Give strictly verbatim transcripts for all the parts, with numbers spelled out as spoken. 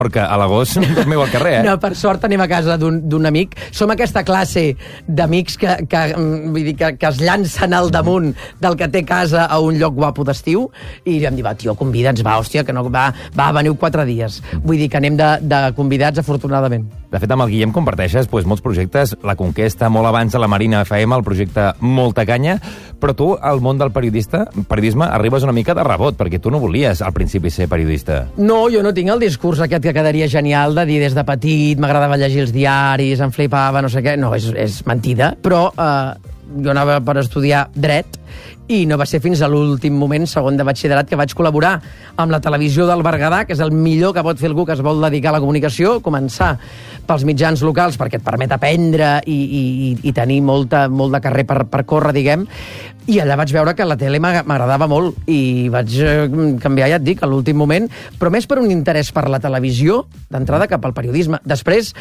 perquè a l'agost dormiu al carrer, eh? No, per sort anem a casa d'un amic. Som aquesta classe d'amics que, que, vull dir, que, que es llancen al damunt del que té casa a un lloc guapo d'estiu i em diu, va, tio, convida'ns, va, hòstia, que no, va, va, veniu quatre dies. Vull dir que anem de, de convidats, afortunadament. De fet, amb el Guillem comparteixes pues, molts projectes. La Conquesta, molt abans de la Marina F M, el projecte Molta Canya, però tu, al món del periodista, periodisme, arribes una mica de rebot, perquè tu no volies al principi ser periodista. No, jo no tinc el discurs aquest que quedaria genial de dir des de petit m'agradava llegir els diaris, em flipava, no sé què. No, és, és mentida, però eh, jo anava per estudiar dret i no va ser fins a l'últim moment, segon de batxillerat, que vaig col·laborar amb la televisió del Berguedà, que és el millor que pot fer algú que es vol dedicar a la comunicació, començar pels mitjans locals perquè et permet aprendre i, i, i tenir molta, molt de carrer per, per córrer, diguem, i allà vaig veure que la tele m'agradava molt i vaig canviar, ja et dic, a l'últim moment, però més per un interès per la televisió, d'entrada cap al periodisme. Després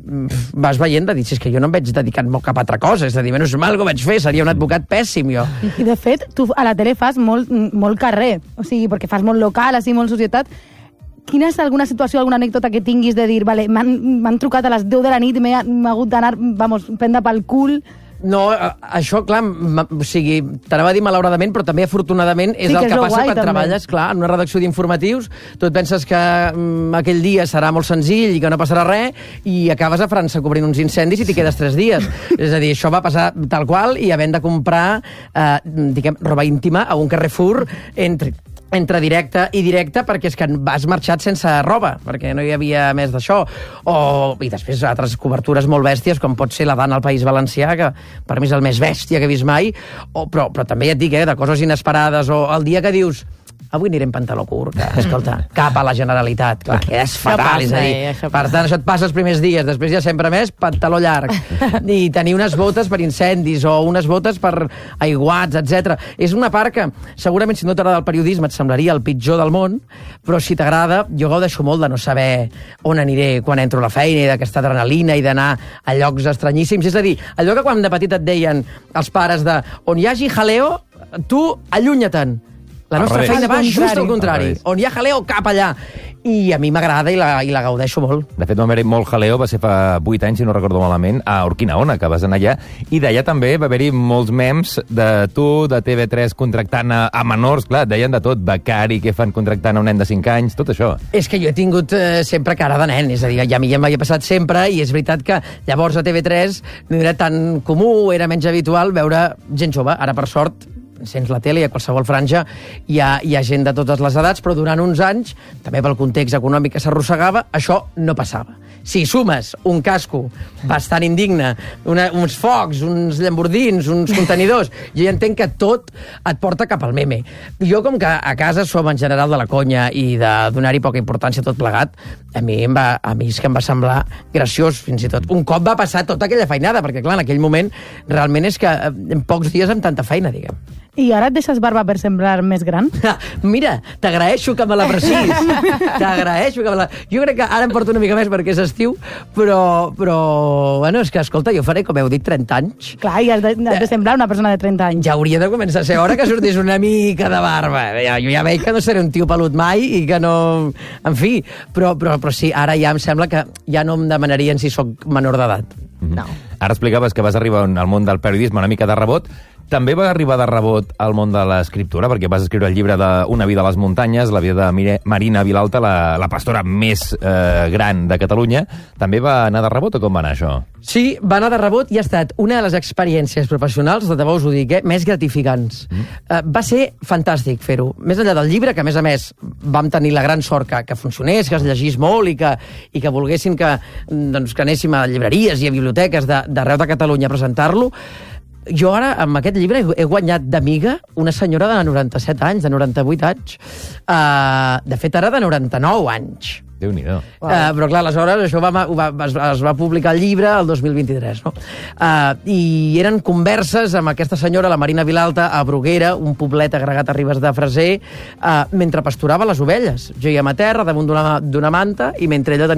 vas veient de dir, si és que jo no em veig dedicat molt cap a altra cosa, és a dir, menys mal que ho vaig fer, seria un advocat pèssim, jo. I de fet, tu a la tele fas molt, molt carrer, o sigui, perquè fas molt local, així, molt societat. Quina és alguna situació, alguna anècdota que tinguis de dir, vale, m'han trucat a les deu de la nit i m'he hagut d'anar, vamos, prendre pel cul... No, això, clar, o sigui, t'anava a dir malauradament, però també afortunadament és sí, el que, que és passa guai, quan també. treballes, clar, en una redacció d'informatius, tu et penses que mm, aquell dia serà molt senzill i que no passarà res, i acabes a França cobrint uns incendis i t'hi quedes tres dies. És a dir, això va passar tal qual, i havent de comprar, eh, diguem, roba íntima a un Carrefour entre... entre directe i directe, perquè és que has marxat sense roba, perquè no hi havia més d'això. O, i després altres cobertures molt bèsties, com pot ser la Dana al País Valencià, que per mi és el més bèstia que he vist mai, o, però, però també ja et dic, eh, de coses inesperades, o el dia que dius avui anirem pantaló curt, que, escolta, cap a la Generalitat, clar, que és fatal, és a dir, per tant, això et passa els primers dies, després ja sempre més, pantaló llarg, i tenir unes botes per incendis, o unes botes per aiguats, etcètera. És una part que, segurament, si no t'agrada el periodisme, et semblaria el pitjor del món, però si t'agrada, jo gaudeixo molt de no saber on aniré quan entro a la feina, i d'aquesta adrenalina, i d'anar a llocs estranyíssims. És a dir, allò que quan de petit et deien els pares de on hi hagi jaleo, tu allunya-te'n. La nostra feina va just al contrari. On hi ha jaleo, cap allà. I a mi m'agrada i, la, i la gaudeixo molt. De fet, va haver-hi molt jaleo, va ser fa vuit anys, si no recordo malament, a Urquinaona, que vas anar allà, i d'allà també va haver-hi molts mems de tu, de T V tres, contractant a, a menors, clar, deien de tot, becari, què fan contractant a un nen de cinc anys, tot això. És que jo he tingut eh, sempre cara de nen, és a dir, ja a mi ja m'havia passat sempre, i és veritat que llavors a T V tres no era tan comú, era menys habitual veure gent jove, ara per sort, sents la tele i a qualsevol franja hi ha, hi ha gent de totes les edats, però durant uns anys, també pel context econòmic que s'arrossegava, això no passava. Si sumes un casco bastant indigne, una, uns focs, uns llambordins, uns contenidors, jo ja entenc que tot et porta cap al meme. Jo, com que a casa som en general de la conya i de donar-hi poca importància a tot plegat, a mi, em va, a mi és que em va semblar graciós, fins i tot. Un cop va passar tota aquella feinada, perquè, clar, en aquell moment realment és que en pocs dies amb tanta feina, diguem. I ara et deixes barba per semblar més gran? Mira, t'agraeixo que me l'aprecis. T'agraeixo que me la... Jo crec que ara em porto una mica més perquè és estiu, però, però bueno, és que, escolta, jo faré, com heu dit, trenta anys. Clar, i has de, has de semblar una persona de trenta anys. Ja hauria de començar a ser hora que sortís una mica de barba. Ja, jo ja veig que no seré un tio pelut mai i que no... En fi, però, però, però sí, ara ja em sembla que ja no em demanarien si sóc menor d'edat. Mm-hmm. No. Ara explicaves que vas arribar al món del periodisme una mica de rebot. També va arribar de rebot al món de l'escriptura, perquè vas escriure el llibre de Una vida a les muntanyes, la vida de Marina Vilalta, la, la pastora més eh, gran de Catalunya. També va anar de rebot o com va anar això? Sí, va anar de rebot i ha estat una de les experiències professionals, de debò us ho dic, eh, més gratificants. Mm. Eh, va ser fantàstic fer-ho. Més enllà del llibre, que a més a més vam tenir la gran sort que, que funcionés, que es llegís molt i que, i que volguessin que, doncs, que anéssim a llibreries i a biblioteques d'arreu de Catalunya a presentar-lo. Jo ara, amb aquest llibre, he guanyat d'amiga una senyora de noranta-set anys, de noranta-vuit anys. Uh, de fet, ara de noranta-nou anys. Déu-n'hi-do. Uh, però clar, aleshores això va, va, es, es va publicar el llibre el dos mil vint-i-tres, no? Uh, I eren converses amb aquesta senyora, la Marina Vilalta, a Bruguera, un poblet agregat a Ribes de Freser, uh, mentre pasturava les ovelles. Jo hi a terra, damunt d'una manta, i mentre ella tenia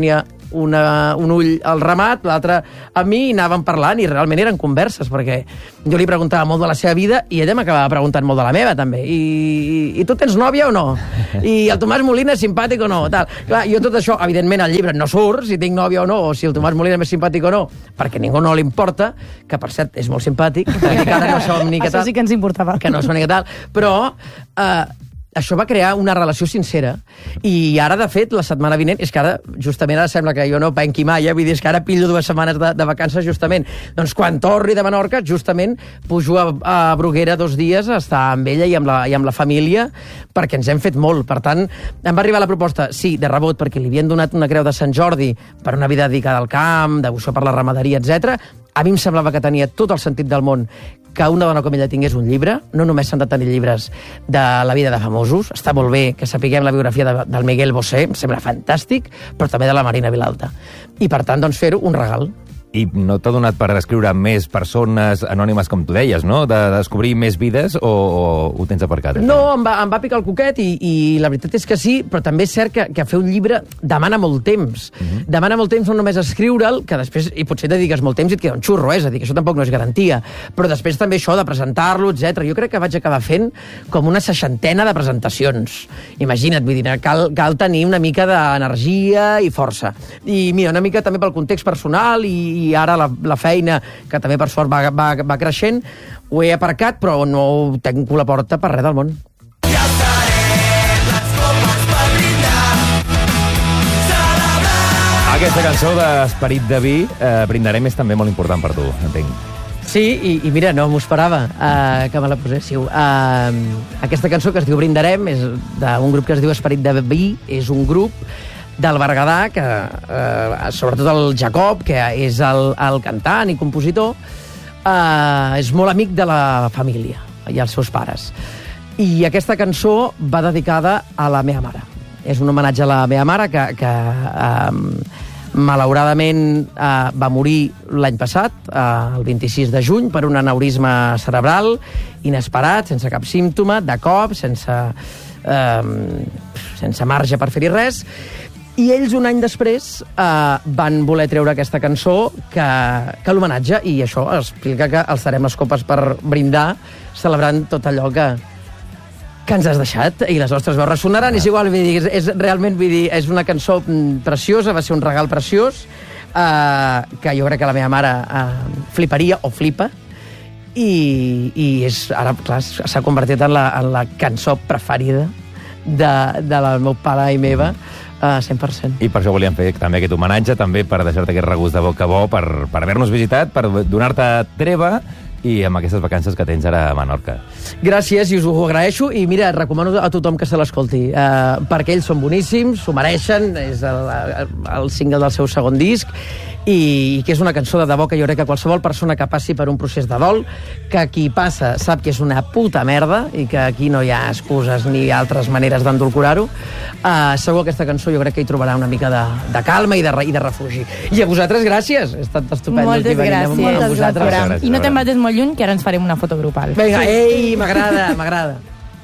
una, un ull al ramat, l'altre a mi, i anàvem parlant, i realment eren converses, perquè jo li preguntava molt de la seva vida i ella m'acabava preguntant molt de la meva, també. I, i, i tu tens nòvia o no? I el Tomàs Molina és simpàtic o no? Tal. Clar, jo tot això, evidentment, al llibre no surt, si tinc nòvia o no, o si el Tomàs Molina és simpàtic o no, perquè ningú no li importa, que per cert és molt simpàtic, perquè encara no som ni que tal. Això sí que ens importava. Que no som ni que tal, però... Eh, això va crear una relació sincera i ara, de fet, la setmana vinent és que ara, justament, ara sembla que jo no penqui mai, eh? Vull dir, és que ara pillo dues setmanes de, de vacances justament. Doncs quan torni de Menorca, justament pujo a, a Bruguera dos dies a estar amb ella i amb, la, i amb la família, perquè ens hem fet molt. Per tant, em va arribar la proposta, sí, de rebot, perquè li havien donat una creu de Sant Jordi per una vida dedicada al camp, devoció per la ramaderia, etcètera. A mi em semblava que tenia tot el sentit del món que una dona com ella tingués un llibre. No només s'han de tenir llibres de la vida de famosos, està molt bé que sapiguem la biografia de, del Miguel Bosé, em sembla fantàstic, però també de la Marina Vilalta. I per tant, doncs, fer-ho un regal. I no t'ha donat per descriure més persones anònimes, com tu deies, no? De descobrir més vides, o, o ho tens aparcat? Això? No, em va, em va picar el coquet i, i la veritat és que sí, però també és cert que, que fer un llibre demana molt temps. Uh-huh. Demana molt temps no només escriure'l, que després i potser dediques molt temps i et queda un xurro, eh? És a dir, que això tampoc no és garantia, però després també això de presentar-lo, etcètera. Jo crec que vaig acabar fent com una seixantena de presentacions. Imagina't, vull dir, cal, cal tenir una mica d'energia i força. I mira, una mica també pel context personal i i ara la, la feina, que també per sort va, va, va creixent, ho he aparcat, però no tanco la porta per res del món. Ja estarem les copes per brindar, celebrar. Aquesta cançó d'Esperit de vi, eh, Brindarem, és també molt important per tu, entenc. Sí, i, i mira, no m'ho esperava uh, que me la poséssiu. Uh, aquesta cançó que es diu Brindarem és d'un grup que es diu Esperit de vi, és un grup del Berguedà, que eh, sobretot el Jacob, que és el, el cantant i compositor, eh, és molt amic de la família i els seus pares. I aquesta cançó va dedicada a la meva mare. És un homenatge a la meva mare, que, que eh, malauradament eh, va morir l'any passat, eh, el vint-i-sis de juny, per un aneurisma cerebral inesperat, sense cap símptoma, de cop, sense, eh, sense marge per fer-hi res. I ells, un any després, eh, van voler treure aquesta cançó que, que l'homenatge, i això explica que alçarem les copes per brindar, celebrant tot allò que, que ens has deixat, i les nostres veus ressonaran. És igual, vull dir, és, és realment, vull dir, és una cançó preciosa, va ser un regal preciós, eh, que jo crec que la meva mare eh, fliparia, o flipa, i, i és, ara, clar, s'ha convertit en la, en la cançó preferida de, de la meu pare i meva, Uh, cent per cent. I per això volíem fer també aquest homenatge, també per deixar-te aquest regust de boca bo, per, per haver-nos visitat, per donar-te treva i amb aquestes vacances que tens ara a Menorca. Gràcies, i us ho agraeixo, i mira, recomano a tothom que se l'escolti, uh, perquè ells són boníssims, s'ho mereixen, és el, el single del seu segon disc, i que és una cançó de debò que jo crec que qualsevol persona que passi per un procés de dol, que qui passa sap que és una puta merda i que aquí no hi ha excuses ni altres maneres d'endolcorar-ho, uh, segur que aquesta cançó jo crec que hi trobarà una mica de, de calma i de, i de refugi. I a vosaltres, gràcies. Ha estat estupendo. Moltes gràcies. Amb, amb vosaltres. gràcies. I no te'n vagis molt lluny, que ara ens farem una foto grupal. Vinga, ei, m'agrada, m'agrada.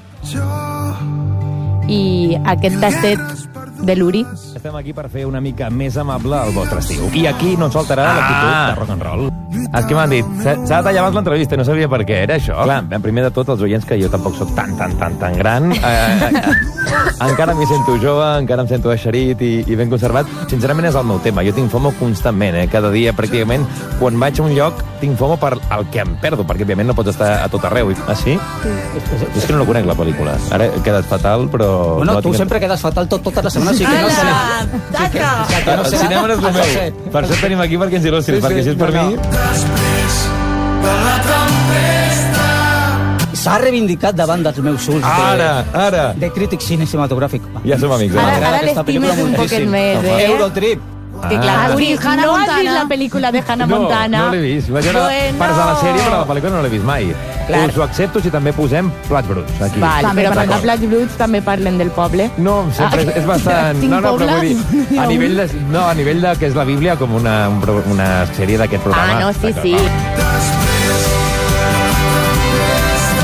I aquest tastet de l'Uri. Estem aquí per fer una mica més amable el vostre estiu. I aquí no ens faltarà ah. l'actitud de rock and roll. És que m'han dit, s'ha de tallar abans l'entrevista, no sabia per què era això. Clar, en primer de tot, els oients, que jo tampoc soc tan, tan, tan, tan gran, eh, eh, encara m'hi sento jove, encara em sento eixerit i, i ben conservat. Sincerament és el meu tema, jo tinc FOMO constantment, eh? Cada dia pràcticament, quan vaig a un lloc, tinc FOMO per el que em perdo, perquè òbviament no pots estar a tot arreu. Ah, sí? Sí. És que no la conec, la pel·lícula. Ara he quedat fatal, però... Bueno, no tu tinc... sempre quedes fatal tot, totes les setmanes, sí que no sé. Sí que, sí que no el sé. cinema no és el meu. Per això tenim aquí perquè ens il·lustris, sí, perquè si és per mi... Després de la tempesta. S'ha reivindicat davant dels meus ulls Ara, ara. de crític cinematogràfic. Ja som amics. Ara, Eh? ara l'estimes un poquet més, eh? Eurotrip. Que clar, Ah. Uri, Hannah no has Montana. vist la pel·lícula de Hannah No, Montana? no l'he vist. Vaig veure Bueno. parts de la sèrie, però la pel·lícula no l'he vist mai. Clar. Us ho accepto si també posem plats bruts aquí. Val, També però parlem. a Plats Bruts també parlen del poble. No, sempre és, és bastant... Tinc No, no, però poble? vull dir, a nivell de, no, a nivell de que és la Bíblia, com una, un pro- una sèrie d'aquest programa. Ah, no, sí, D'acord, sí. va.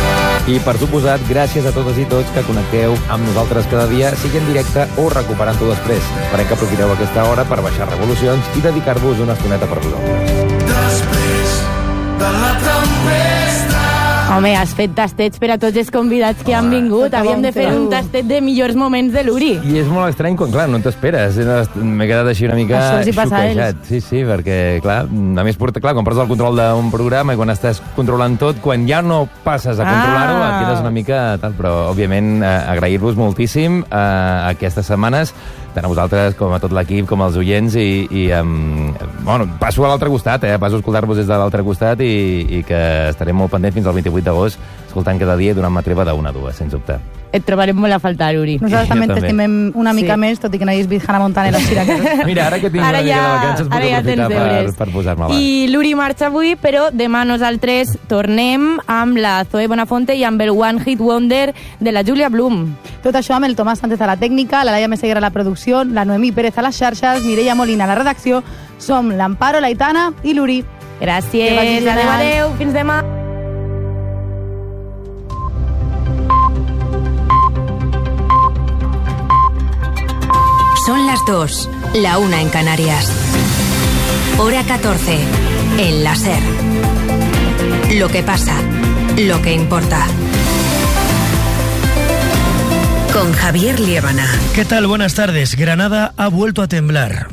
I, per suposat, gràcies a totes i tots que connecteu amb nosaltres cada dia, sigui en directe o recuperant-ho després. Esperem que aprofiteu aquesta hora per baixar revolucions i dedicar-vos una estoneta per vosaltres. Després de la tempesta. Home, has fet tastets per a tots els convidats que han vingut. Havíem de fer un tastet de millors moments de l'Uri. I és molt estrany quan, clar, no t'esperes. M'he quedat així una mica Això els hi passa a xoquejat. Sí, sí, perquè, clar, a més, clar, quan portes el control d'un programa i quan estàs controlant tot, quan ja no passes a controlar-ho, Ah. et quedes una mica tal, però, òbviament, eh, agrair-vos moltíssim eh, aquestes setmanes, tant a vosaltres com a tot l'equip, com als oients, i, i um, bueno, passo a l'altre costat, eh? Passo a escoltar-vos des de l'altre costat i, i que estarem molt pendents fins al vint-i-vuit d'agost, escoltant cada dia i donant-me treva d'una a dues, sens dubte. Et trobarem molt a faltar, Uri. Nosaltres Jo també també. t'estimem una mica Sí. més, tot i que no hagis vist Hannah Montana i la Shira. Mira, ara que tinc Ara una mica ja- de vacances puc ara ja aprofitar tens per, deures. per posar-me abans. I l'Uri marxa avui, però demà nosaltres tornem amb la Zoe Bonafonte i amb el One Hit Wonder de la Júlia Blum. Tot això amb el Tomàs Sánchez a la tècnica, la Laia Meseguer a la producció, la Noemí Pérez a les xarxes, Mireia Molina a la redacció. Som l'Amparo, l'Aitana i l'Uri. Gràcies. Que vagi Adéu, genial. adéu. Fins demà. Son las dos, la una en Canarias. Hora catorce, en la SER. Lo que pasa, lo que importa. Con Javier Liébana. ¿Qué tal? Buenas tardes. Granada ha vuelto a temblar.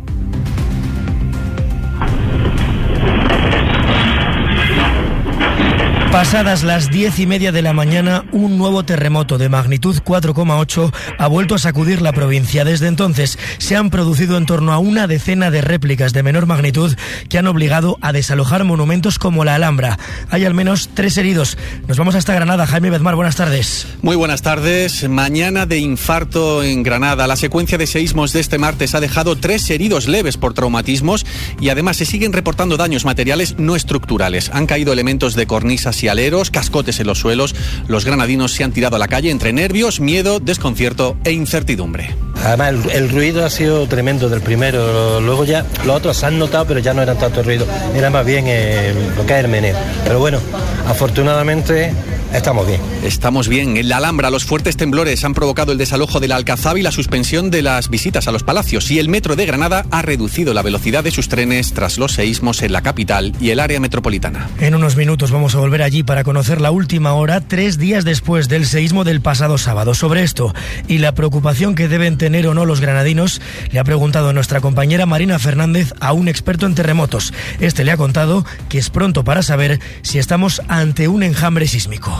Pasadas las diez y media de la mañana, un nuevo terremoto de magnitud cuatro coma ocho ha vuelto a sacudir la provincia. Desde entonces se han producido en torno a una decena de réplicas de menor magnitud que han obligado a desalojar monumentos como la Alhambra. Hay al menos tres heridos. Nos vamos hasta Granada. Jaime Bedmar, buenas tardes. Muy buenas tardes. Mañana de infarto en Granada. La secuencia de seísmos de este martes ha dejado tres heridos leves por traumatismos y además se siguen reportando daños materiales no estructurales. Han caído elementos de cornisas y aleros, cascotes en los suelos. Los granadinos se han tirado a la calle entre nervios, miedo, desconcierto e incertidumbre. Además, el, el ruido ha sido tremendo del primero. Luego ya los otros se han notado, pero ya no eran tanto ruido. Era más bien eh, lo que es el meneo. Pero bueno, afortunadamente estamos bien. Estamos bien. En la Alhambra, los fuertes temblores han provocado el desalojo de la Alcazaba y la suspensión de las visitas a los palacios. Y el metro de Granada ha reducido la velocidad de sus trenes tras los seísmos en la capital y el área metropolitana. En unos minutos vamos a volver allí para conocer la última hora, tres días después del seísmo del pasado sábado. Sobre esto y la preocupación que deben tener o no los granadinos, le ha preguntado nuestra compañera Marina Fernández a un experto en terremotos. Este le ha contado que es pronto para saber si estamos ante un enjambre sísmico.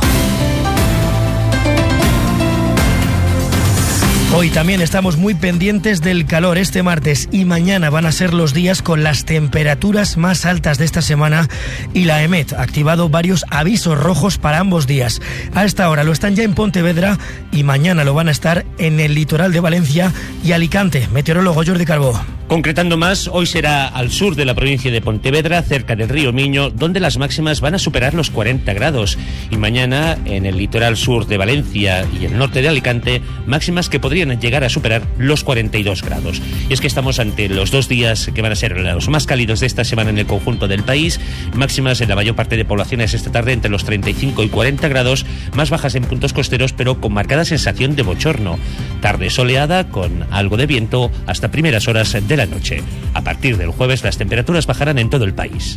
Hoy también estamos muy pendientes del calor. Este martes y mañana van a ser los días con las temperaturas más altas de esta semana y la EMET ha activado varios avisos rojos para ambos días. A esta hora lo están ya en Pontevedra y mañana lo van a estar en el litoral de Valencia y Alicante. Meteorólogo Jordi Carbó. Concretando más, hoy será al sur de la provincia de Pontevedra, cerca del río Miño, donde las máximas van a superar los cuarenta grados. Y mañana, en el litoral sur de Valencia y el norte de Alicante, máximas que podrían llegar a superar los cuarenta y dos grados. Y es que estamos ante los dos días que van a ser los más cálidos de esta semana en el conjunto del país. Máximas en la mayor parte de poblaciones esta tarde entre los treinta y cinco y cuarenta grados, más bajas en puntos costeros, pero con marcada sensación de bochorno. Tarde soleada, con algo de viento, hasta primeras horas de la noche. A partir del jueves las temperaturas bajarán en todo el país.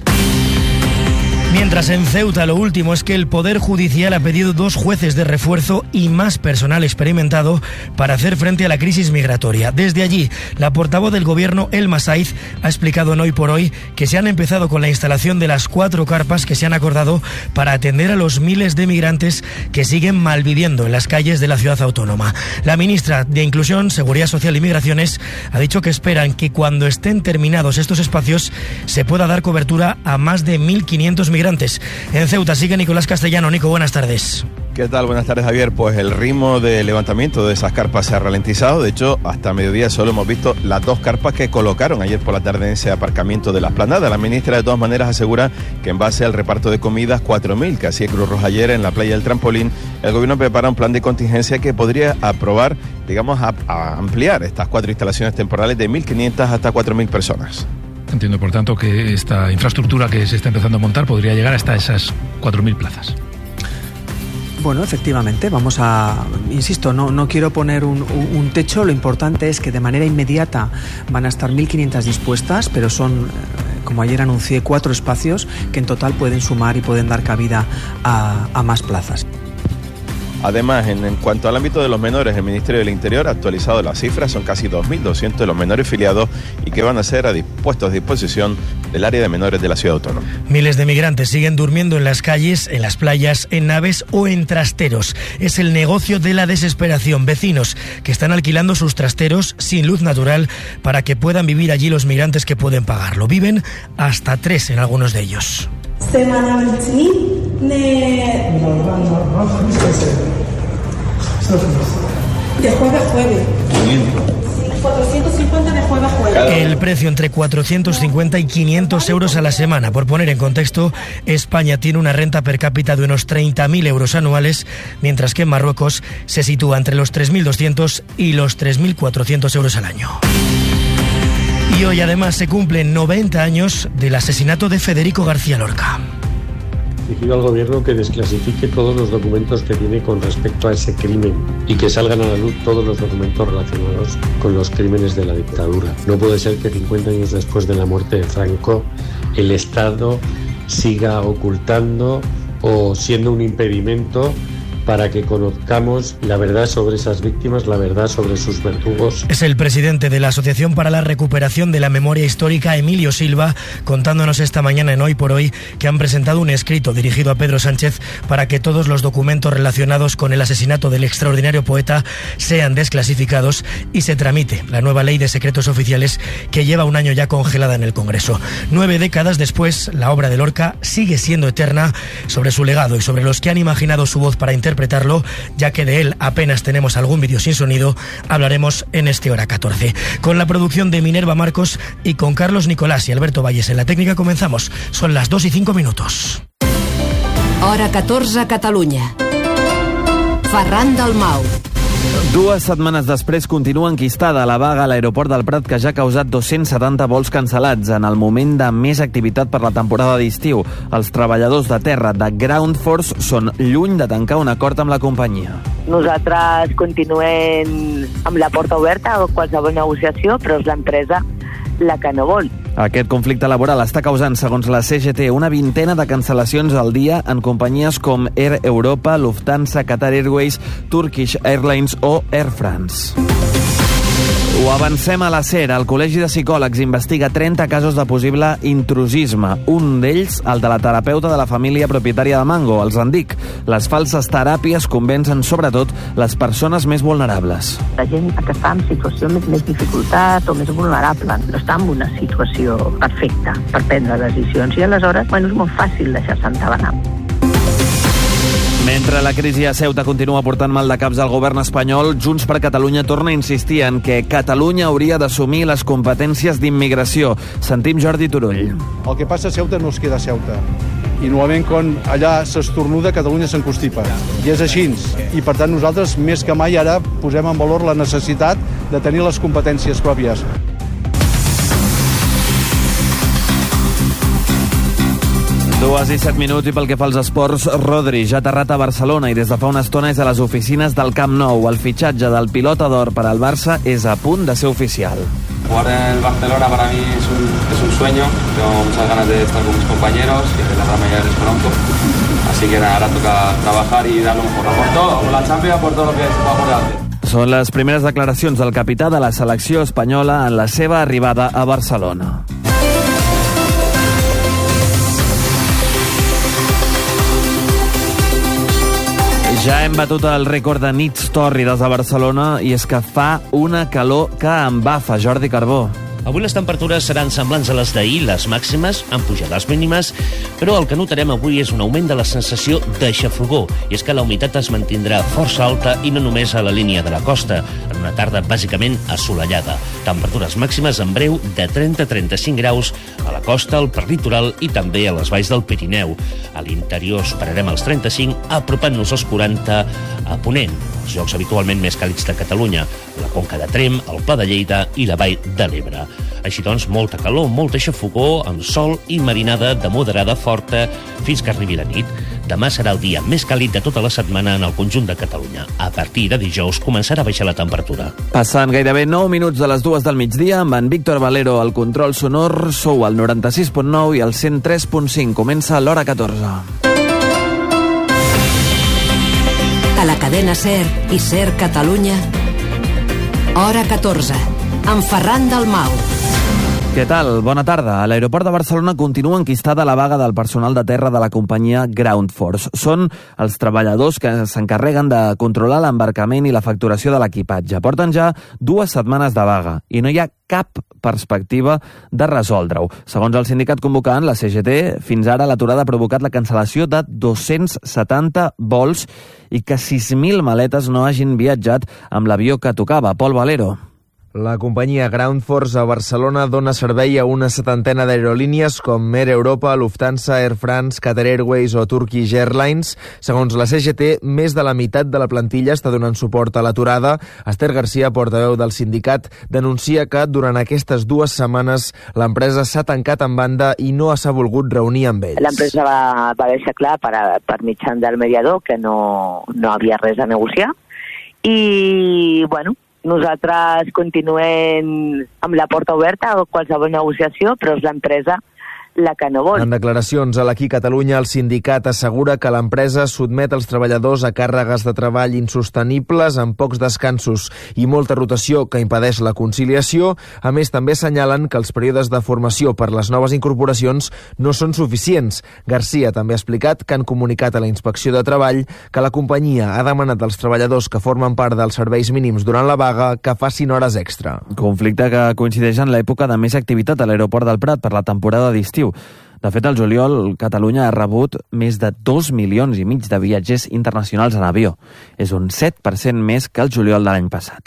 Mientras en Ceuta lo último es que el Poder Judicial ha pedido dos jueces de refuerzo y más personal experimentado para hacer frente a la crisis migratoria. Desde allí, la portavoz del Gobierno, Elma Saiz, ha explicado en Hoy por Hoy que se han empezado con la instalación de las cuatro carpas que se han acordado para atender a los miles de migrantes que siguen malviviendo en las calles de la ciudad autónoma. La ministra de Inclusión, Seguridad Social y Migraciones ha dicho que esperan que cuando estén terminados estos espacios se pueda dar cobertura a más de mil quinientos migrantes. En Ceuta sigue Nicolás Castellano. Nico, buenas tardes. ¿Qué tal? Buenas tardes, Javier. Pues el ritmo de levantamiento de esas carpas se ha ralentizado. De hecho, hasta mediodía solo hemos visto las dos carpas que colocaron ayer por la tarde en ese aparcamiento de la Esplanada. La ministra, de todas maneras, asegura que en base al reparto de comidas, cuatro mil que hacía Cruz Roja ayer en la playa del Trampolín, el gobierno prepara un plan de contingencia que podría aprobar, digamos, a, a ampliar estas cuatro instalaciones temporales de mil quinientas hasta cuatro mil personas. Entiendo, por tanto, que esta infraestructura que se está empezando a montar podría llegar hasta esas cuatro mil plazas. Bueno, efectivamente, vamos a... Insisto, no, no quiero poner un, un techo, lo importante es que de manera inmediata van a estar mil quinientas dispuestas, pero son, como ayer anuncié, cuatro espacios que en total pueden sumar y pueden dar cabida a, a más plazas. Además, en, en cuanto al ámbito de los menores, el Ministerio del Interior ha actualizado las cifras, son casi dos mil doscientos de los menores filiados y que van a ser a dis- puestos a disposición del área de menores de la ciudad autónoma. Miles de migrantes siguen durmiendo en las calles, en las playas, en naves o en trasteros. Es el negocio de la desesperación. Vecinos que están alquilando sus trasteros sin luz natural para que puedan vivir allí los migrantes que pueden pagarlo. Viven hasta tres en algunos de ellos. De jueves a jueves. cuatrocientos cincuenta de jueves a jueves. El precio entre cuatrocientos cincuenta y quinientos euros a la semana. Por poner en contexto, España tiene una renta per cápita de unos treinta mil euros anuales, mientras que en Marruecos se sitúa entre los tres mil doscientos y los tres mil cuatrocientos euros al año. Y hoy además se cumplen noventa años del asesinato de Federico García Lorca. Y pido al gobierno que desclasifique todos los documentos que tiene con respecto a ese crimen y que salgan a la luz todos los documentos relacionados con los crímenes de la dictadura. No puede ser que cincuenta años después de la muerte de Franco el Estado siga ocultando o siendo un impedimento para que conozcamos la verdad sobre esas víctimas, la verdad sobre sus verdugos. Es el presidente de la Asociación para la Recuperación de la Memoria Histórica, Emilio Silva, contándonos esta mañana en Hoy por Hoy que han presentado un escrito dirigido a Pedro Sánchez para que todos los documentos relacionados con el asesinato del extraordinario poeta sean desclasificados y se tramite la nueva ley de secretos oficiales que lleva un año ya congelada en el Congreso. Nueve décadas después, la obra de Lorca sigue siendo eterna. Sobre su legado y sobre los que han imaginado su voz para interpretarlo, ya que de él apenas tenemos algún vídeo sin sonido, hablaremos en este Hora catorce. Con la producción de Minerva Marcos y con Carlos Nicolás y Alberto Valles en la técnica comenzamos. Son las dos y cinco minutos. Hora catorze a Catalunya. Ferran Dalmau. Dues setmanes després continua enquistada la vaga a l'aeroport del Prat, que ja ha causat dos-cents setanta vols cancel·lats en el moment de més activitat per la temporada d'estiu. Els treballadors de terra de Ground Force són lluny de tancar un acord amb la companyia. Nosaltres continuem amb la porta oberta a qualsevol negociació, però és l'empresa la que no vol. Aquest conflicte laboral està causant, segons la C G T, una vintena de cancel·lacions al dia en companyies com Air Europa, Lufthansa, Qatar Airways, Turkish Airlines o Air France. Ho avancem a la SER. El Col·legi de Psicòlegs investiga trenta casos de possible intrusisme. Un d'ells, el de la terapeuta de la família propietària de Mango, els en dic. Les falses teràpies convencen sobretot les persones més vulnerables. La gent que està en situació més, més dificultat o més vulnerable no està en una situació perfecta per prendre decisions i aleshores, bueno, és molt fàcil deixar-se entabanar. Mentre la crisi a Ceuta continua portant mal de caps al govern espanyol, Junts per Catalunya torna a insistir en que Catalunya hauria d'assumir les competències d'immigració. Sentim Jordi Turull. El que passa a Ceuta no es queda a Ceuta. I normalment quan allà s'estornuda, Catalunya s'encostipa. I és així. I per tant nosaltres, més que mai, ara posem en valor la necessitat de tenir les competències pròpies. Dues i set minuts i pel que fa als esports, Rodri ja ha aterrat a Barcelona i des de fa una estona és a les oficines del Camp Nou. El fitxatge del pilota d'or per al Barça és a punt de ser oficial. Jugar en el Barcelona para mí es un, es un sueño. Tengo muchas ganas de estar con mis compañeros y de la gran mayoría les conozco. Así que nada, ahora toca trabajar y dar lo mejor. A por todo, por la Champions, por todo lo que se va por delante. Són les primeres declaracions del capità de la selecció espanyola en la seva arribada a Barcelona. Ja hem batut el rècord de nits tòrrides a Barcelona i és que fa una calor que embafa. Jordi Carbó. Avui les temperatures seran semblants a les d'ahir, les màximes han pujat les mínimes, però el que notarem avui és un augment de la sensació d'aixafogor, i és que la humitat es mantindrà força alta i no només a la línia de la costa, en una tarda bàsicament assolellada. Temperatures màximes en breu de trenta a trenta-cinc graus a la costa, al perlitoral i també a les valls del Pirineu. A l'interior superarem els trenta-cinc, apropant-nos als quaranta a Ponent, els llocs habitualment més càlids de Catalunya, la Conca de Tremp, el Pla de Lleida i la Vall de l'Ebre. Així doncs, molta calor, molta aixafogor, amb sol i marinada de moderada forta fins que arribi la nit. Demà serà el dia més càlid de tota la setmana en el conjunt de Catalunya. A partir de dijous començarà a baixar la temperatura. Passant gairebé nou minuts de les dues del migdia, amb en Víctor Valero al control sonor, sou al noranta-sis punt nou i al cent tres punt cinc. Comença l'Hora catorze. A la cadena SER i SER Catalunya, Hora catorze, amb Ferran Dalmau. Què tal? Bona tarda. A l'aeroport de Barcelona continua enquistada la vaga del personal de terra de la companyia Ground Force. Són els treballadors que s'encarreguen de controlar l'embarcament i la facturació de l'equipatge. Porten ja dues setmanes de vaga i no hi ha cap perspectiva de resoldre-ho. Segons el sindicat convocant, la C G T, fins ara l'aturada ha provocat la cancel·lació de dos-cents setanta vols i que sis mil maletes no hagin viatjat amb l'avió que tocava. Pol Valero. La companyia Ground Force a Barcelona dona servei a una setantena d'aerolínies com Air Europa, Lufthansa, Air France, Qatar Airways o Turkish Airlines. Segons la C G T, més de la meitat de la plantilla està donant suport a l'aturada. Esther Garcia, portaveu del sindicat, denuncia que durant aquestes dues setmanes l'empresa s'ha tancat en banda i no s'ha volgut reunir amb ells. L'empresa va, va deixar clar per, a, per mitjan del mediador que no, no havia res a negociar i, bueno, nosaltres continuem amb la porta oberta a qualsevol negociació, però és l'empresa la que no vol. En declaracions a l'Aquí Catalunya, el sindicat assegura que l'empresa sotmet els treballadors a càrregues de treball insostenibles amb pocs descansos i molta rotació que impedeix la conciliació. A més, també assenyalen que els períodes de formació per les noves incorporacions no són suficients. Garcia també ha explicat que han comunicat a la Inspecció de Treball que la companyia ha demanat als treballadors que formen part dels serveis mínims durant la vaga que facin hores extra. Conflicte que coincideix en l'època de més activitat a l'aeroport del Prat per la temporada d'estiu. De fet, al juliol, Catalunya ha rebut més de dos milions i mig de viatgers internacionals en avió. És un set per cent més que el juliol de l'any passat.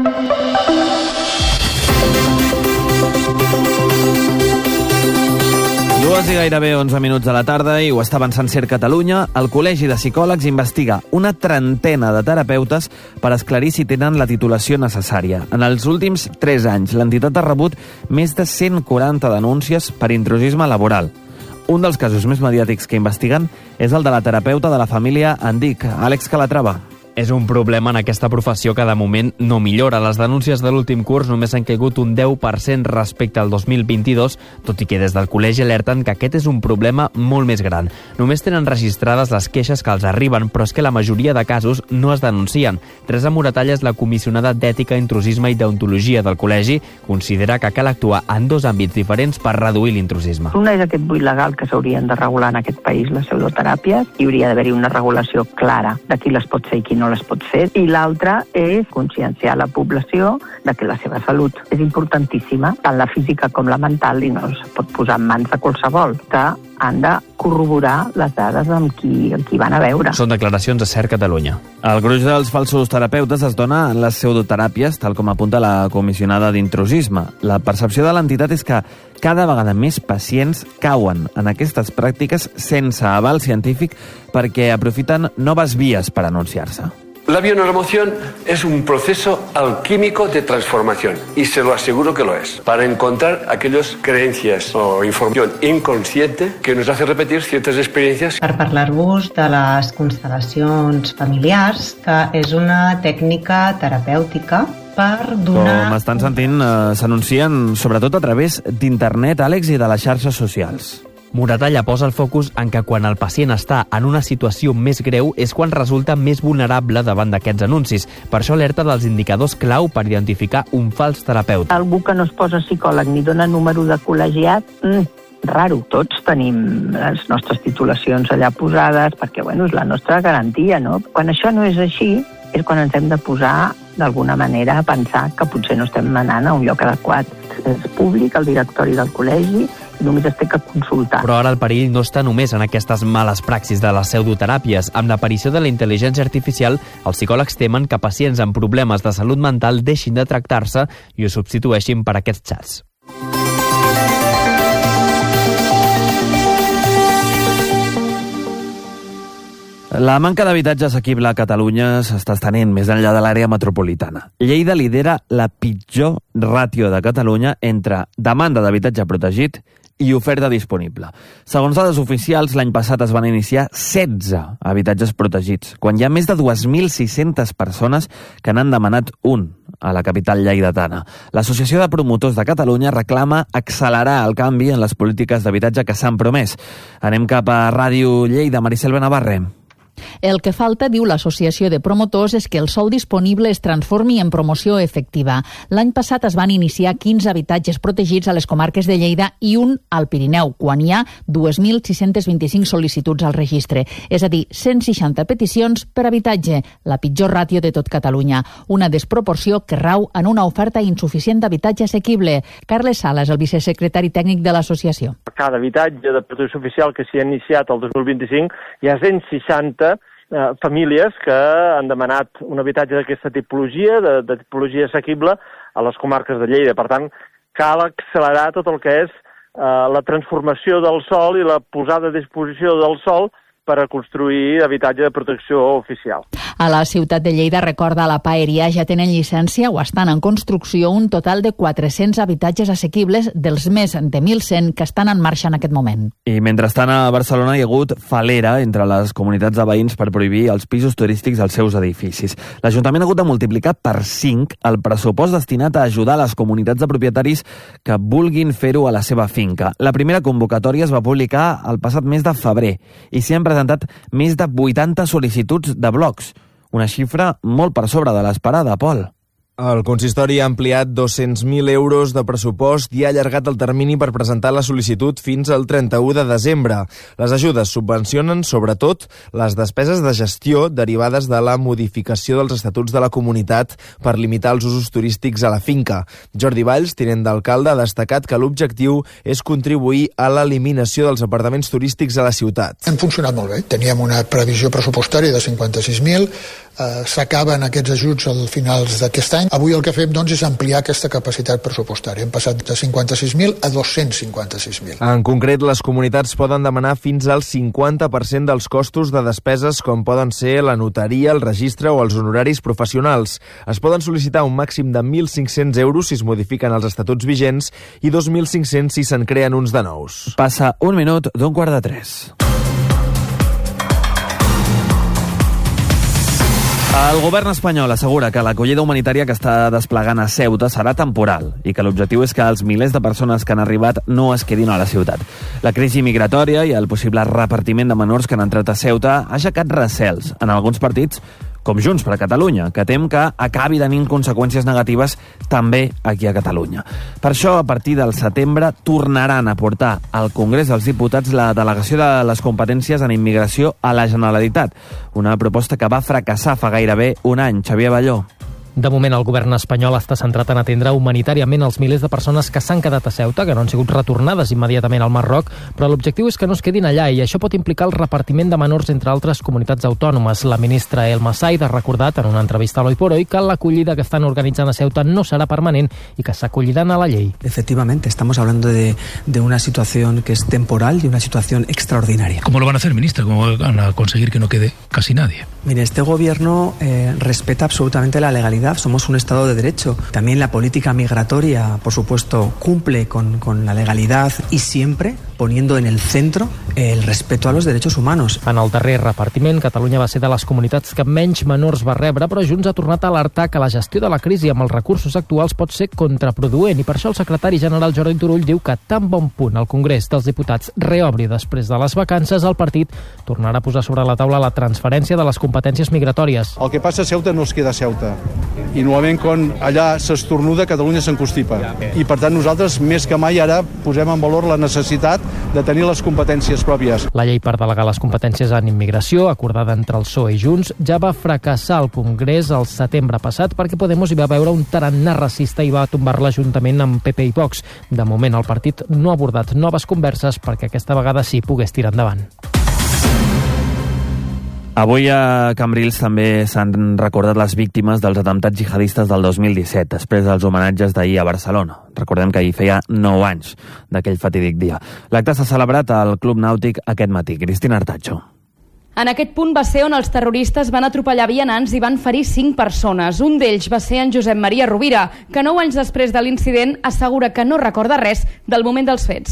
Dues i gairebé onze minuts de la tarda i ho està avançant SER Catalunya. El Col·legi de Psicòlegs investiga una trentena de terapeutes per esclarir si tenen la titulació necessària. En els últims tres anys, l'entitat ha rebut més de cent quaranta denúncies per intrusisme laboral. Un dels casos més mediàtics que investiguen és el de la terapeuta de la família Andic, Àlex Calatrava. És un problema en aquesta professió que de moment no millora. Les denúncies de l'últim curs només han caigut un deu per cent respecte al dos mil vint-i-dos, tot i que des del col·legi alerten que aquest és un problema molt més gran. Només tenen registrades les queixes que els arriben, però és que la majoria de casos no es denuncien. Teresa Moratalla és la comissionada d'Ètica, Intrusisme i Deontologia del col·legi. Considera que cal actuar en dos àmbits diferents per reduir l'intrusisme. Una és aquest buit legal que s'haurien de regular en aquest país, les pseudoteràpies. Hi hauria d'haver-hi una regulació clara de qui les pot fer i qui no no les pot fer, i l'altra és conscienciar la població de que la seva salut és importantíssima, tant la física com la mental, i no es pot posar en mans de qualsevol, que han de corroborar les dades amb qui, amb qui van a veure. Són declaracions a SER Catalunya. El gruix dels falsos terapeutes es dona en les pseudoteràpies, tal com apunta la comissionada d'intrusisme. La percepció de l'entitat és que cada vegada més pacients cauen en aquestes pràctiques sense aval científic perquè aprofiten noves vies per anunciar-se. La bioneuromoción es un proceso alquímico de transformación y se lo aseguro que lo es, para encontrar aquellas creencias o información inconsciente que nos hace repetir ciertas experiencias. Per parlar-vos de les constel·lacions familiars, que és una tècnica terapèutica per donar... Com estan sentint, eh, s'anuncien sobretot a través d'internet, Àlex, i de les xarxes socials. Moratalla posa el focus en que quan el pacient està en una situació més greu és quan resulta més vulnerable davant d'aquests anuncis. Per això alerta dels indicadors clau per identificar un fals terapeuta. Algú que no es posa psicòleg ni dona número de col·legiat, mm, raro. Tots tenim les nostres titulacions allà posades perquè, bueno, és la nostra garantia, no? Quan això no és així, és quan ens hem de posar d'alguna manera a pensar que potser no estem anant a un lloc adequat. És públic, el directori del col·legi, només es té que consultar. Però ara el perill no està només en aquestes males praxis de les pseudoteràpies. Amb l'aparició de la intel·ligència artificial, els psicòlegs temen que pacients amb problemes de salut mental deixin de tractar-se i ho substitueixin per aquests xats. La manca d'habitatge assequible a Catalunya s'està estenent més enllà de l'àrea metropolitana. Lleida lidera la pitjor ràtio de Catalunya entre demanda d'habitatge protegit i oferta disponible. Segons dades oficials, l'any passat es van iniciar setze habitatges protegits, quan hi ha més de dues mil sis-centes persones que n'han demanat un a la capital lleidatana. L'Associació de Promotors de Catalunya reclama accelerar el canvi en les polítiques d'habitatge que s'han promès. Anem cap a Ràdio Lleida, Maricel Benavarre. El que falta, diu l'Associació de Promotors, és que el sòl disponible es transformi en promoció efectiva. L'any passat es van iniciar quinze habitatges protegits a les comarques de Lleida i un al Pirineu, quan hi ha dos mil sis-cents vint-i-cinc sol·licituds al registre, és a dir, cent seixanta peticions per habitatge, la pitjor ràtio de tot Catalunya. Una desproporció que rau en una oferta insuficient d'habitatge assequible. Carles Sala és el vicesecretari tècnic de l'associació. Cada habitatge de protecció oficial que s'hi ha iniciat el dos mil vint-i-cinc hi ha cent seixanta Eh, famílies que han demanat un habitatge d'aquesta tipologia, de, de tipologia assequible, a les comarques de Lleida. Per tant, cal accelerar tot el que és eh, la transformació del sòl i la posada a disposició del sòl per a construir habitatge de protecció oficial. A la ciutat de Lleida, recorda, la Paeria ja tenen llicència o estan en construcció un total de quatre-cents habitatges assequibles dels més de mil cent que estan en marxa en aquest moment. I mentrestant a Barcelona hi ha hagut falera entre les comunitats de veïns per prohibir els pisos turístics als seus edificis. L'Ajuntament ha hagut de multiplicar per cinc el pressupost destinat a ajudar les comunitats de propietaris que vulguin fer-ho a la seva finca. La primera convocatòria es va publicar el passat mes de febrer i s'hi han presentat més de vuitanta sol·licituds de blocs, una xifra molt per sobre de l'esperada, Pol. El consistori ha ampliat dos-cents mil euros de pressupost i ha allargat el termini per presentar la sol·licitud fins al trenta-u de desembre. Les ajudes subvencionen, sobretot, les despeses de gestió derivades de la modificació dels estatuts de la comunitat per limitar els usos turístics a la finca. Jordi Valls, tinent d'alcalde, ha destacat que l'objectiu és contribuir a l'eliminació dels apartaments turístics a la ciutat. Han funcionat molt bé. Teníem una previsió pressupostària de cinquanta-sis mil, eh, s'acaben aquests ajuts al finals d'aquest any. Avui el que fem, doncs, és ampliar aquesta capacitat pressupostària. Hem passat de cinquanta-sis mil a dos-cents cinquanta-sis mil. En concret, les comunitats poden demanar fins al cinquanta per cent dels costos de despeses com poden ser la notaria, el registre o els honoraris professionals. Es poden sol·licitar un màxim de mil cinc-cents euros si es modifiquen els estatuts vigents i dos mil cinc-cents si se'n creen uns de nous. Passa un minut d'un quart de tres. El govern espanyol assegura que l'acollida humanitària que està desplegant a Ceuta serà temporal i que l'objectiu és que els milers de persones que han arribat no es quedin a la ciutat. La crisi migratòria i el possible repartiment de menors que han entrat a Ceuta ha aixecat recels en alguns partits, com Junts per Catalunya, que tem que acabi tenint conseqüències negatives també aquí a Catalunya. Per això, a partir del setembre, tornaran a portar al Congrés dels Diputats la delegació de les competències en immigració a la Generalitat, una proposta que va fracassar fa gairebé un any. Xavier Balló. De moment, el govern espanyol està centrat en atendre humanitàriament els milers de persones que s'han quedat a Ceuta, que no han sigut retornades immediatament al Marroc, però l'objectiu és que no es quedin allà i això pot implicar el repartiment de menors entre altres comunitats autònomes. La ministra Elma Said ha recordat en una entrevista a l'Hoy por Hoy que l'acollida que estan organitzant a Ceuta no serà permanent i que s'acolliran a la llei. Efectivamente, estamos hablando de, de una situación que es temporal y una situación extraordinaria. ¿Cómo lo van a hacer, ministra? ¿Cómo van a conseguir que no quede casi nadie? Mire, este gobierno eh, respeta absolutamente la legalidad. Somos un Estado de Derecho. También la política migratoria, por supuesto, cumple con, con la legalidad y siempre poniendo en el centro el respeto a los derechos humanos. En el darrer repartiment, Catalunya va ser de les comunitats que menys menors va rebre, però Junts ha tornat a alertar que la gestió de la crisi amb els recursos actuals pot ser contraproduent i per això el secretari general Jordi Turull diu que tan bon punt el Congrés dels Diputats reobri després de les vacances, el partit tornarà a posar sobre la taula la transferència de les competències migratòries. El que passa a Ceuta no es queda a Ceuta. I normalment quan allà s'estornuda, Catalunya s'encostipa. I per tant nosaltres més que mai ara posem en valor la necessitat de tenir les competències pròpies. La llei per delegar les competències en immigració, acordada entre el P S O E i Junts, ja va fracassar al Congrés el setembre passat perquè Podemos hi va veure un tarannà racista i va tombar-la juntament amb P P i Vox. De moment el partit no ha abordat noves converses perquè aquesta vegada sí pogués tirar endavant. Avui a Cambrils també s'han recordat les víctimes dels atemptats jihadistes del dos mil disset, després dels homenatges d'ahir a Barcelona. Recordem que ahir feia nou anys d'aquell fatídic dia. L'acte s'ha celebrat al Club Nàutic aquest matí. Cristina Artacho. En aquest punt va ser on els terroristes van atropellar vianants i van ferir cinc persones. Un d'ells va ser en Josep Maria Rovira, que nou anys després de l'incident assegura que no recorda res del moment dels fets.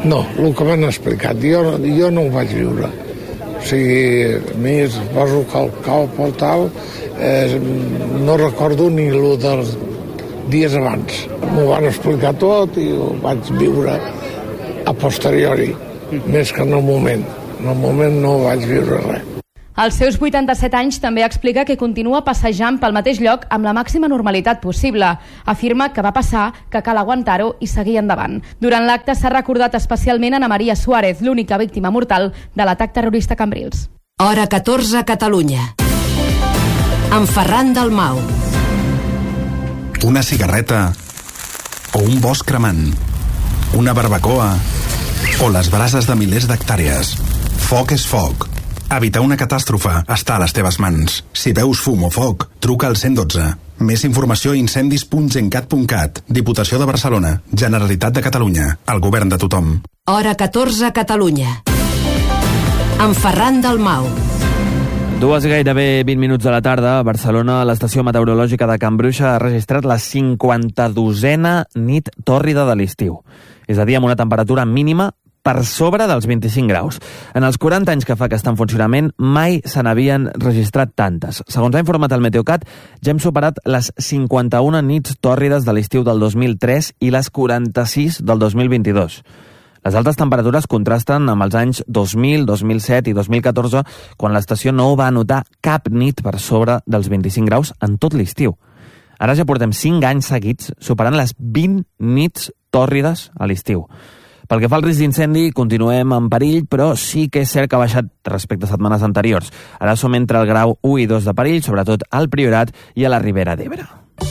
No, el que m'han explicat, jo, jo no ho vaig viure. O sigui, a mi es poso el cap o tal, eh, no recordo ni el dels dies abans. M'ho van explicar tot i ho vaig viure a posteriori, més que en el moment. En el moment no vaig viure res. Als seus vuitanta-set anys també explica que continua passejant pel mateix lloc amb la màxima normalitat possible. Afirma que va passar, que cal aguantar-ho i seguir endavant. Durant l'acte s'ha recordat especialment Ana Maria Suárez, l'única víctima mortal de l'atac terrorista a Cambrils. Hora catorze, Catalunya. Amb Ferran Dalmau. Una cigarreta o un bosc cremant, una barbacoa o les brases de milers d'hectàrees. Foc és foc. Evitar una catàstrofe està a les teves mans. Si veus fum o foc, truca al cent dotze. Més informació a incendis punt gencat punt cat. Diputació de Barcelona. Generalitat de Catalunya. El govern de tothom. Hora catorze, Catalunya. Amb Ferran Dalmau. Dues gairebé vint minuts de la tarda, a Barcelona, l'estació meteorològica de Can Bruixa ha registrat la cinquanta-dosena nit tòrrida de l'estiu. És a dir, amb una temperatura mínima per sobre dels vint-i-cinc graus. En els quaranta anys que fa que està en funcionament, mai se n'havien registrat tantes. Segons ha informat el Meteocat, ja hem superat les cinquanta-una nits tòrrides de l'estiu del dos mil tres i les quaranta-sis del dos mil vint-i-dos. Les altes temperatures contrasten amb els anys dos mil, dos mil set i dos mil catorze, quan l'estació no va anotar cap nit per sobre dels vint-i-cinc graus en tot l'estiu. Ara ja portem cinc anys seguits superant les vint nits tòrrides a l'estiu. Pel que fa al risc d'incendi, continuem en perill, però sí que és cert que ha baixat respecte a setmanes anteriors. Ara som entre el grau u i dos de perill, sobretot al Priorat i a la Ribera d'Ebre.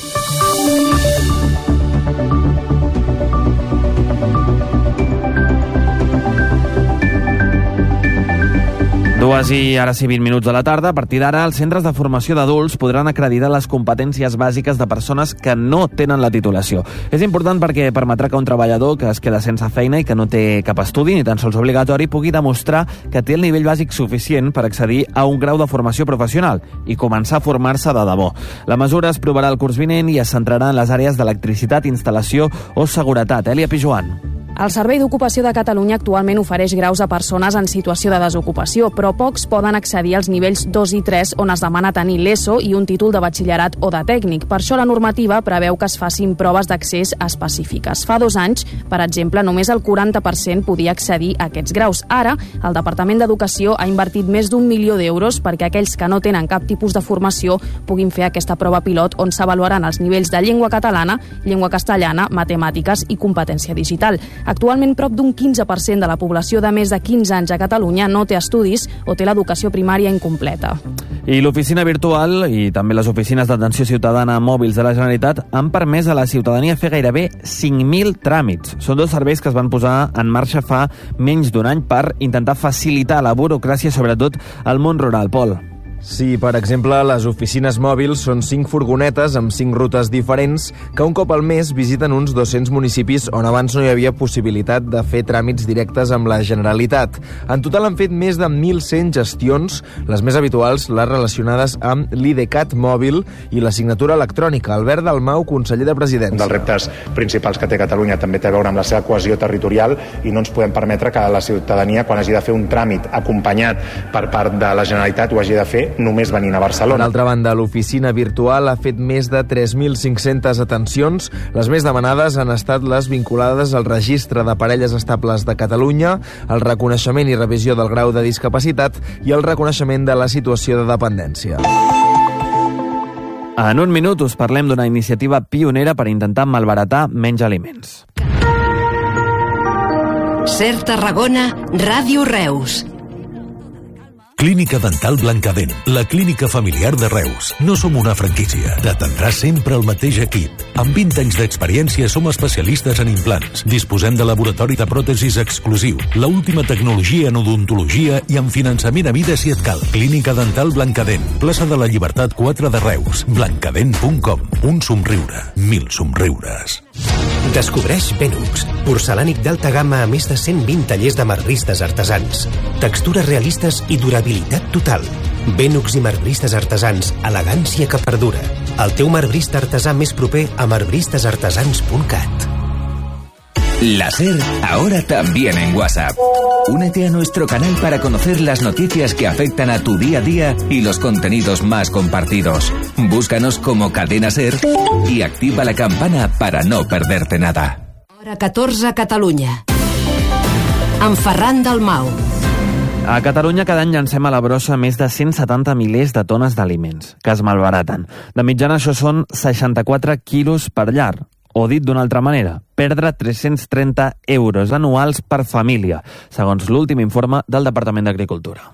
Dues i ara sí vint minuts de la tarda. A partir d'ara, els centres de formació d'adults podran acreditar les competències bàsiques de persones que no tenen la titulació. És important perquè permetrà que un treballador que es queda sense feina i que no té cap estudi, ni tan sols obligatori, pugui demostrar que té el nivell bàsic suficient per accedir a un grau de formació professional i començar a formar-se de debò. La mesura es provarà el curs vinent i es centrarà en les àrees d'electricitat, instal·lació o seguretat. Elia Pijuan. El Servei d'Ocupació de Catalunya actualment ofereix graus a persones en situació de desocupació, però pocs poden accedir als nivells dos i tres, on es demana tenir l'ESO i un títol de batxillerat o de tècnic. Per això la normativa preveu que es facin proves d'accés específiques. Fa dos anys, per exemple, només el quaranta per cent podia accedir a aquests graus. Ara, el Departament d'Educació ha invertit més d'un milió d'euros perquè aquells que no tenen cap tipus de formació puguin fer aquesta prova pilot on s'avaluaran els nivells de llengua catalana, llengua castellana, matemàtiques i competència digital. Actualment, prop d'un quinze per cent de la població de més de quinze anys a Catalunya no té estudis o té l'educació primària incompleta. I l'oficina virtual i també les oficines d'atenció ciutadana mòbils de la Generalitat han permès a la ciutadania fer gairebé cinc mil tràmits. Són dos serveis que es van posar en marxa fa menys d'un any per intentar facilitar la burocràcia, sobretot al món rural. Pol. Sí, per exemple, les oficines mòbils són cinc furgonetes amb cinc rutes diferents que un cop al mes visiten uns dos-cents municipis on abans no hi havia possibilitat de fer tràmits directes amb la Generalitat. En total han fet més de mil cent gestions, les més habituals les relacionades amb l'IDCAT mòbil i la signatura electrònica. Albert Dalmau, conseller de Presidència. Un dels reptes principals que té Catalunya també té a veure amb la seva cohesió territorial i no ens podem permetre que la ciutadania, quan hagi de fer un tràmit acompanyat per part de la Generalitat, ho hagi de fer només venint a Barcelona. D'altra banda, l'oficina virtual ha fet més de tres mil cinc-centes atencions. Les més demanades han estat les vinculades al registre de parelles estables de Catalunya, el reconeixement i revisió del grau de discapacitat i el reconeixement de la situació de dependència. En un minut us parlem d'una iniciativa pionera per intentar malbaratar menys aliments. Ser Tarragona, Ràdio Reus. Clínica Dental Blancadent, la clínica familiar de Reus. No som una franquícia. T'atendrà sempre el mateix equip. Amb vint anys d'experiència som especialistes en implants. Disposem de laboratori de pròtesis exclusiu, la última tecnologia en odontologia i en finançament a vida si et cal. Clínica Dental Blancadent, plaça de la Llibertat quatre de Reus. blancadent punt com. Un somriure, mil somriures. Descobreix Benux, porcelànic d'alta gamma a més de cent vint tallers de marbristes artesans. Textures realistes i durabilitat total. Benux i marbristes artesans, elegància que perdura. El teu marbrista artesà més proper a marbristes artesans punt cat. La SER, ahora también en WhatsApp. Únete a nuestro canal para conocer las noticias que afectan a tu día a día y los contenidos más compartidos. Búscanos como Cadena SER y activa la campana para no perderte nada. Hora catorze a Catalunya. Amb Ferran Dalmau. A Catalunya cada any llancem a la brossa més de cent setanta milers de tones d'aliments que es malbaraten. De mitjana això són seixanta-quatre quilos per llar. O dit d'una altra manera, perdre tres-cents trenta euros anuals per família, segons l'últim informe del Departament d'Agricultura.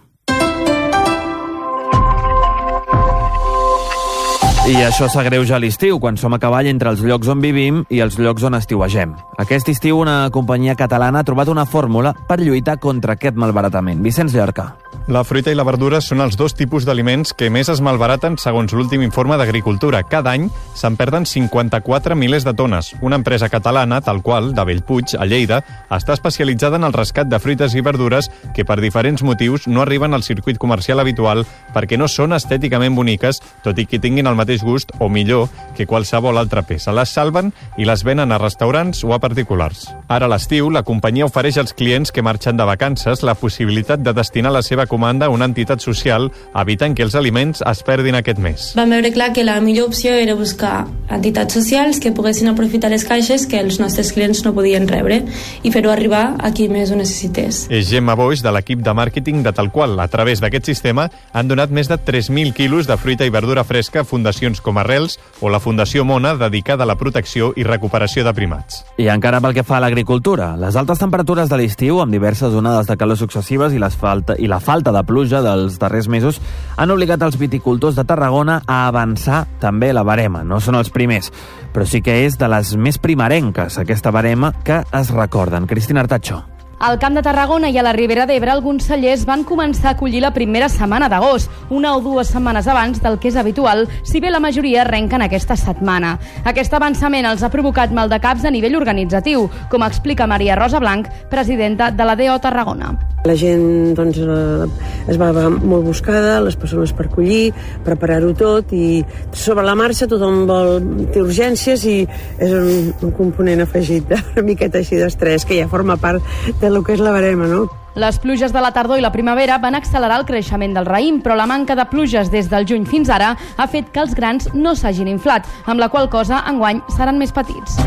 I això s'agreuja a l'estiu, quan som a cavall entre els llocs on vivim i els llocs on estiuegem. Aquest estiu una companyia catalana ha trobat una fórmula per lluitar contra aquest malbaratament. Vicenç Llorca. La fruita i la verdura són els dos tipus d'aliments que més es malbaraten segons l'últim informe d'Agricultura. Cada any se'n perden cinquanta-quatre milers de tones. Una empresa catalana, tal qual, de Bellpuig, a Lleida, està especialitzada en el rescat de fruites i verdures que per diferents motius no arriben al circuit comercial habitual perquè no són estèticament boniques, tot i que tinguin el mateix gust o millor que qualsevol altra peça. Les salven i les venen a restaurants o a particulars. Ara a l'estiu, la companyia ofereix als clients que marxen de vacances la possibilitat de destinar la seva comanda a una entitat social, evitant que els aliments es perdin aquest mes. Vam veure clar que la millor opció era buscar entitats socials que poguessin aprofitar les caixes que els nostres clients no podien rebre i fer-ho arribar a qui més ho necessités. És Gemma Boix, de l'equip de màrqueting de Tal Qual. A través d'aquest sistema han donat més de tres mil quilos de fruita i verdura fresca a fundacions com Arrels o la Fundació Mona, dedicada a la protecció i recuperació de primats. I encara pel que fa a l'agricultura, les altes temperatures de l'estiu, amb diverses onades de calor successives i, les falta, i la falta de pluja dels darrers mesos, han obligat els viticultors de Tarragona a avançar també la barema. No són els primers, però sí que és de les més primerenques, aquesta barema, que es recorden. Cristina Artacho. Al Camp de Tarragona i a la Ribera d'Ebre, alguns cellers van començar a collir la primera setmana d'agost, una o dues setmanes abans del que és habitual, si bé la majoria arrenquen aquesta setmana. Aquest avançament els ha provocat maldecaps a nivell organitzatiu, com explica Maria Rosa Blanc, presidenta de la D O Tarragona. La gent doncs, es va molt buscada, les persones per collir, preparar-ho tot, i sobre la marxa tothom vol, té urgències i és un, un component afegit una miqueta així d'estrès, que ja forma part de lo que és la barema, no? Les pluges de la tardor i la primavera van accelerar el creixement del raïm, però la manca de pluges des del juny fins ara ha fet que els grans no s'hagin inflat, amb la qual cosa enguany seran més petits.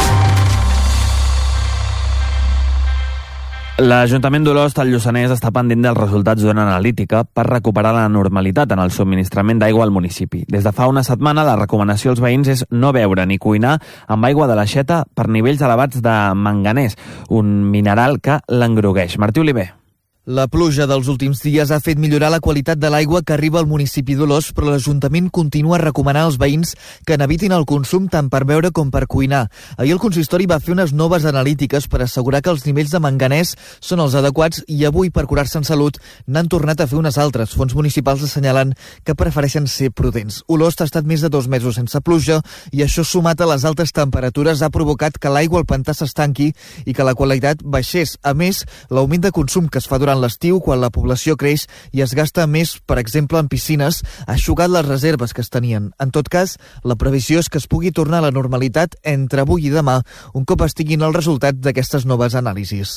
L'Ajuntament d'Olost, al Lluçanès, està pendent dels resultats d'una analítica per recuperar la normalitat en el subministrament d'aigua al municipi. Des de fa una setmana, la recomanació als veïns és no beure ni cuinar amb aigua de l'aixeta per nivells elevats de manganès, un mineral que l'engrogueix. Martí Oliver. La pluja dels últims dies ha fet millorar la qualitat de l'aigua que arriba al municipi d'Olost, però l'Ajuntament continua recomanant als veïns que n'evitin el consum tant per beure com per cuinar. Ahir el consistori va fer unes noves analítiques per assegurar que els nivells de manganès són els adequats i avui, per curar-se en salut, n'han tornat a fer unes altres. Fons municipals assenyalen que prefereixen ser prudents. Olost ha estat més de dos mesos sense pluja i això, sumat a les altes temperatures, ha provocat que l'aigua al pantà s'estanqui i que la qualitat baixés. A més, l'augment de consum que es fa durant l'estiu, quan la població creix i es gasta més, per exemple, en piscines, ha eixugat les reserves que es tenien. En tot cas, la previsió és que es pugui tornar a la normalitat entre avui i demà, un cop estiguin els resultats d'aquestes noves anàlisis.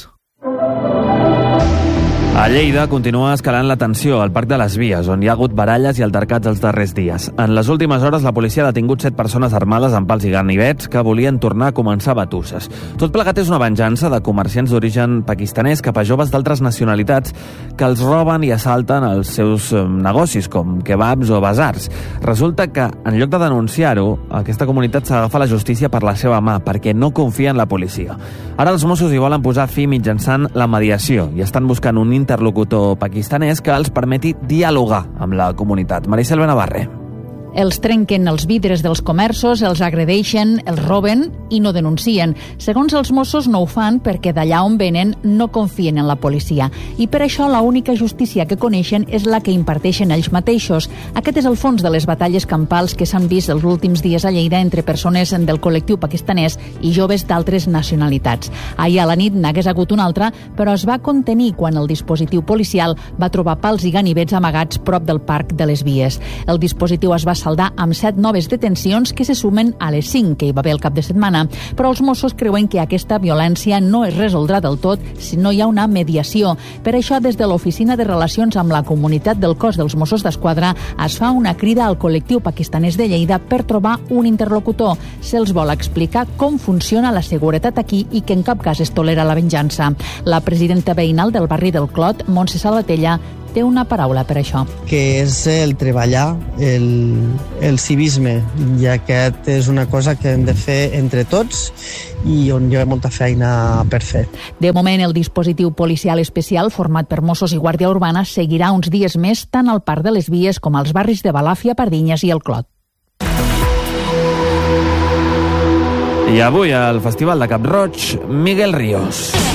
A Lleida continua escalant la tensió al Parc de les Vies, on hi ha hagut baralles i altercats els darrers dies. En les últimes hores, la policia ha detingut set persones armades amb pals i ganivets que volien tornar a començar batusses. Tot plegat és una venjança de comerciants d'origen pakistanès cap a joves d'altres nacionalitats que els roben i assalten els seus negocis, com kebabs o basars. Resulta que, en lloc de denunciar-ho, aquesta comunitat s'agafa la justícia per la seva mà, perquè no confia en la policia. Ara els Mossos hi volen posar fi mitjançant la mediació i estan buscant un interlocutor pakistanès que els permeti dialogar amb la comunitat. Maricel Benavarre. Els trenquen els vidres dels comerços, els agredeixen, els roben i no denuncien. Segons els Mossos, no ho fan perquè d'allà on venen no confien en la policia. I per això la única justícia que coneixen és la que imparteixen ells mateixos. Aquest és el fons de les batalles campals que s'han vist els últims dies a Lleida entre persones del col·lectiu pakistanès i joves d'altres nacionalitats. Ahir a la nit n'hagués hagut una altra, però es va contenir quan el dispositiu policial va trobar pals i ganivets amagats prop del Parc de les Vies. El dispositiu es va saldar amb set noves detencions que se sumen a les cinc que hi va haver el cap de setmana. Però els Mossos creuen que aquesta violència no es resoldrà del tot si no hi ha una mediació. Per això, des de l'Oficina de Relacions amb la Comunitat del Cos dels Mossos d'Esquadra es fa una crida al col·lectiu pakistanès de Lleida per trobar un interlocutor. Se'ls vol explicar com funciona la seguretat aquí i que en cap cas es tolera la venjança. La presidenta veïnal del barri del Clot, Montse Salvatella, té una paraula per això. Que és el treballar el, el civisme, i aquest és una cosa que hem de fer entre tots i on hi ha molta feina per fer. De moment, el dispositiu policial especial format per Mossos i Guàrdia Urbana seguirà uns dies més tant al Parc de les Vies com als barris de Balàfia, Pardinyes i el Clot. I avui al Festival de Cap-roig, Miguel Ríos.